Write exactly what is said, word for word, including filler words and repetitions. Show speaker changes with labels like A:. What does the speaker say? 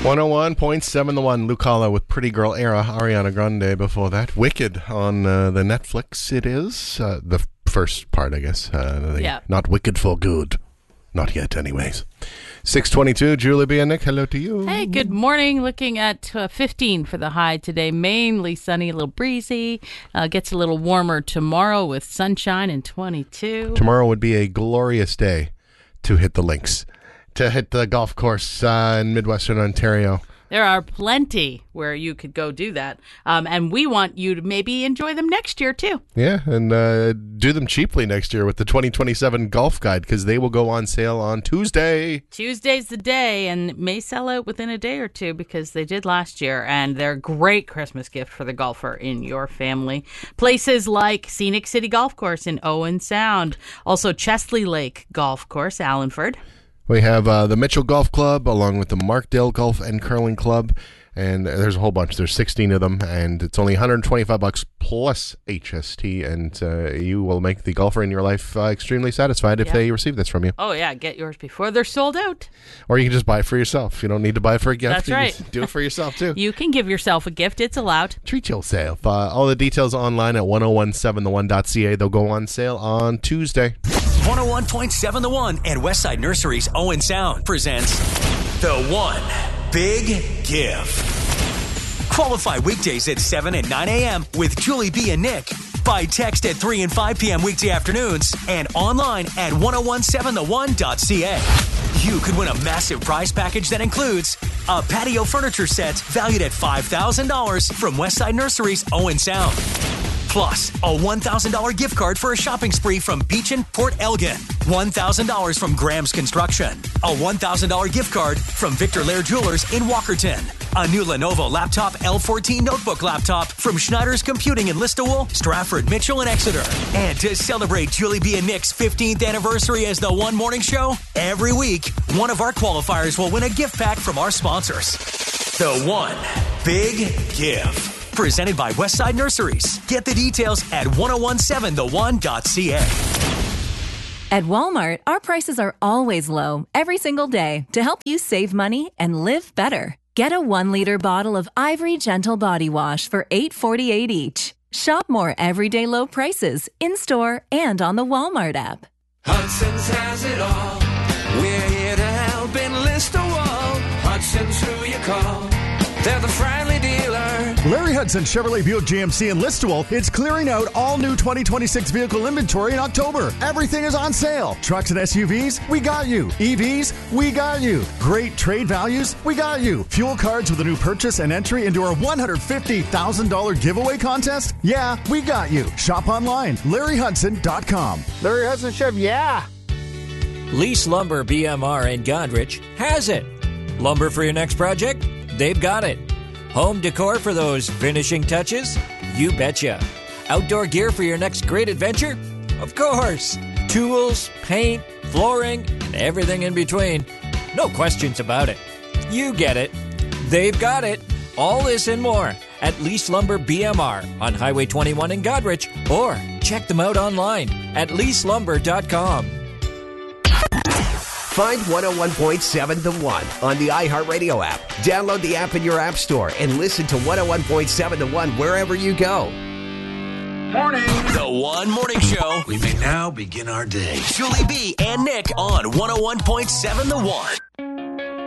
A: one oh one point seven The One, Lucala with Pretty Girl Era, Ariana Grande before that. Wicked on uh, the Netflix it is. Uh, the f- first part, I guess. Uh, the,
B: Yeah.
A: Not Wicked for Good. Not yet, anyways. six twenty-two, Julie B. and Nick, hello to you.
B: Hey, good morning. Looking at uh, fifteen for the high today. Mainly sunny, a little breezy. Uh, gets a little warmer tomorrow with sunshine and twenty-two.
A: Tomorrow would be a glorious day to hit the links. To hit the golf course uh, in Midwestern Ontario.
B: There are plenty where you could go do that. Um, and we want you to maybe enjoy them next year, too.
A: Yeah, and uh, do them cheaply next year with the twenty twenty-seven Golf Guide, because they will go on sale on Tuesday.
B: Tuesday's the day, and it may sell out within a day or two because they did last year, and they're a great Christmas gift for the golfer in your family. Places like Scenic City Golf Course in Owen Sound, also Chesley Lake Golf Course, Allenford.
A: We have uh, the Mitchell Golf Club along with the Markdale Golf and Curling Club, and there's a whole bunch. There's sixteen of them, and it's only one hundred twenty-five bucks plus H S T, and uh, you will make the golfer in your life uh, extremely satisfied if
B: Yeah.
A: they receive this from you.
B: Oh, yeah, get yours before they're sold out.
A: Or you can just buy it for yourself. You don't need to buy it for a gift.
B: That's
A: You
B: right.
A: just do it for yourself, too.
B: You can give yourself a gift. It's allowed.
A: Treat yourself. Uh, all the details online at ten seventeen the one dot c a. They'll go on sale on Tuesday.
C: one oh one point seven The One and Westside Nurseries Owen Sound presents The One Big Give. Qualify weekdays at seven and nine a.m. with Julie B. and Nick. By text at three and five p.m. weekday afternoons and online at ten seventeen the one dot c a. You could win a massive prize package that includes a patio furniture set valued at five thousand dollars from Westside Nurseries Owen Sound. Plus, a one thousand dollars gift card for a shopping spree from Beach and Port Elgin. one thousand dollars from Graham's Construction. A one thousand dollars gift card from Victor Lair Jewelers in Walkerton. A new Lenovo laptop L fourteen notebook laptop from Schneider's Computing in Listowel, Stratford, Mitchell, and Exeter. And to celebrate Julie B. and Nick's fifteenth anniversary as the One Morning Show, every week, one of our qualifiers will win a gift pack from our sponsors. The One Big Give. Presented by Westside Nurseries. Get the details at ten seventeen the one dot c a.
D: At Walmart, our prices are always low, every single day, to help you save money and live better. Get a one-liter bottle of Ivory Gentle Body Wash for eight forty-eight each. Shop more everyday low prices in-store and on the Walmart app.
E: Hudson's has it all. We're here to help enlist a wall. Hudson's who you call. They're the friendly dealer.
F: Larry Hudson Chevrolet Buick G M C in Listowel is clearing out all new twenty twenty-six vehicle inventory in October. Everything is on sale. Trucks and S U Vs, we got you. E Vs, we got you. Great trade values, we got you. Fuel cards with a new purchase and entry into our one hundred fifty thousand dollars giveaway contest? Yeah, we got you. Shop online, larry hudson dot com.
G: Larry Hudson Chev, yeah.
H: Lease Lumber B M R in Godrich has it. Lumber for your next project? They've got it. Home decor for those finishing touches? You betcha. Outdoor gear for your next great adventure? Of course. Tools, paint, flooring, and everything in between. No questions about it. You get it. They've got it. All this and more at Lease Lumber B M R on Highway twenty-one in Godrich, or check them out online at lease lumber dot com.
I: Find one oh one point seven The One on the iHeartRadio app. Download the app in your app store and listen to one oh one point seven The One wherever you go.
C: Morning. The One Morning Show.
E: We may now begin our day.
C: Julie B. and Nick on one oh one point seven The One.